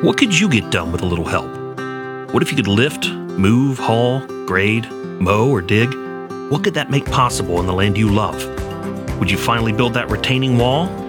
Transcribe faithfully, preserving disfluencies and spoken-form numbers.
What could you get done with a little help? What if you could lift, move, haul, grade, mow, or dig? What could that make possible in the land you love? Would you finally build that retaining wall?